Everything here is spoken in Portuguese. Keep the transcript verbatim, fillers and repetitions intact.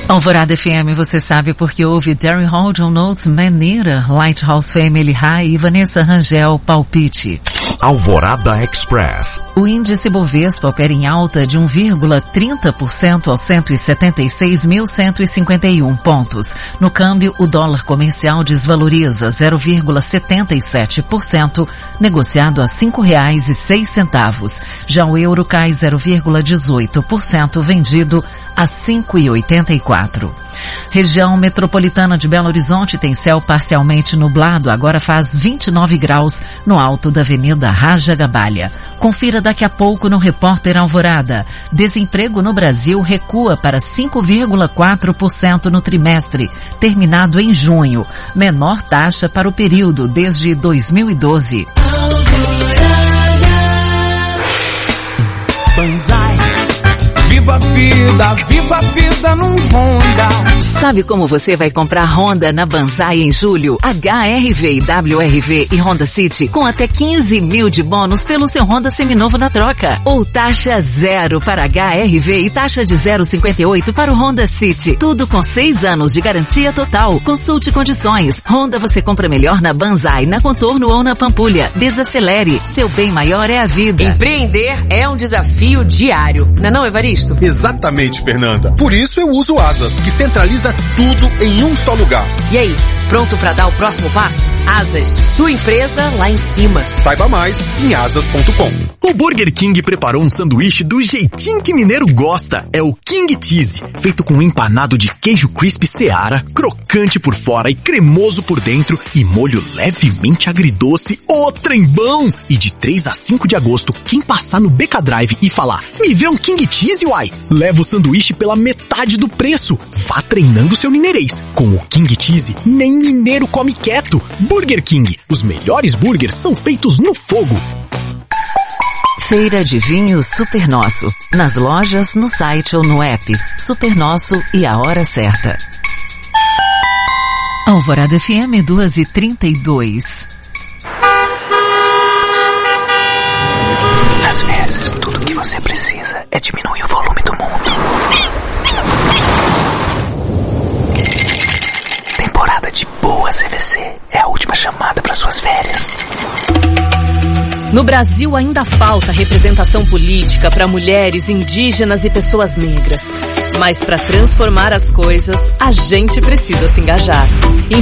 Alvorada F M, você sabe porque houve Darren Hall, John Notes, Maneira, Lighthouse Family High e Vanessa Rangel, Palpite. Alvorada Express. O índice Bovespa opera em alta de um vírgula trinta por cento aos cento e setenta e seis mil cento e cinquenta e um pontos. No câmbio, o dólar comercial desvaloriza zero vírgula setenta e sete por cento, negociado a cinco reais e seis centavos. Já o euro cai zero vírgula dezoito por cento, vendido a cinco reais e oitenta e quatro centavos. Região metropolitana de Belo Horizonte tem céu parcialmente nublado, agora faz vinte e nove graus no alto da Avenida Raja Gabalha. Confira daqui a pouco no Repórter Alvorada. Desemprego no Brasil recua para cinco vírgula quatro por cento no trimestre, terminado em junho. Menor taxa para o período desde dois mil e doze. Banzai. Viva a vida, viva a vida num Honda. Sabe como você vai comprar Honda na Banzai em julho? H R V e W R V e Honda City com até quinze mil de bônus pelo seu Honda seminovo na troca. Ou taxa zero para H R V e taxa de zero vírgula cinquenta e oito para o Honda City. Tudo com seis anos de garantia total. Consulte condições. Honda você compra melhor na Banzai, na Contorno ou na Pampulha. Desacelere. Seu bem maior é a vida. Empreender é um desafio diário. Não é não, Evaristo? Exatamente, Fernanda. Por isso eu uso Asas, que centraliza tudo em um só lugar. E aí, pronto para dar o próximo passo? Asas, sua empresa lá em cima. Saiba mais em asas ponto com. O Burger King preparou um sanduíche do jeitinho que mineiro gosta. É o King Cheese, feito com um empanado de queijo crispy Seara, crocante por fora e cremoso por dentro e molho levemente agridoce. Ô, trem bom! E de três a cinco de agosto, quem passar no B K Drive e falar, me vê um King Cheese, uai, leva o sanduíche pela metade do preço. Vá treinando seu mineirês. Com o King Cheese, nem mineiro come quieto. Burger King, os melhores burgers são feitos no fogo. Feira de Vinho Super Nosso. Nas lojas, no site ou no app. Super Nosso e a hora certa. Alvorada F M duas e trinta e dois. Às vezes, tudo que você precisa é diminuir o volume do mundo. Temporada de boa C V C é a última chamada para suas férias. No Brasil ainda falta representação política para mulheres, indígenas e pessoas negras. Mas para transformar as coisas, a gente precisa se engajar.